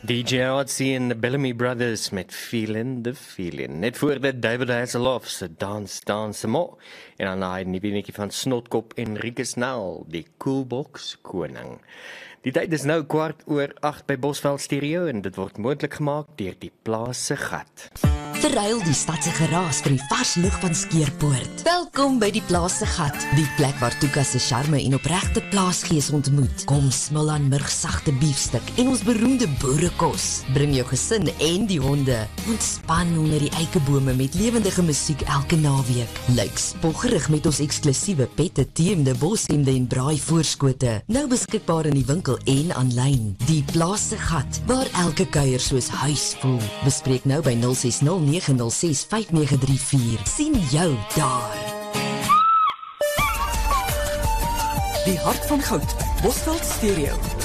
DJ Artsy en de Bellamy Brothers met Feelin' the Feelin'. Net voor dit David Hasselhoff se Dans Mo. En dan daai nuwe netjie van Snotkop en Rieke Snell, die Coolbox Koning. Die tyd is nou 7:15 by Bosveld Stereo en dit word moontlik gemaak deur die Plaas se Gat. Verruil die stad se geraas vir die vars lug van Skeerpoort. Welkom by die Plaas se Gat, die plek waar Tuka se charme en opregte plaasgees ontmoet. Kom smil aan murgsagte biefstuk en ons beroemde boerekos. Bring jou gesin en die honde. Ontspan onder die eikebome met lewendige musiek elke naweek. Lyk spoggerig met ons eksklusiewe pette, teemde, boshemde en braai voorskote. Nou beskikbaar in die winkel en aanlyn. Die Plaas se Gat, waar elke kuier soos huis voel. Bespreek nou by 0609065934. Sien jou daar. Die hart van goud, Bosveld Stereo.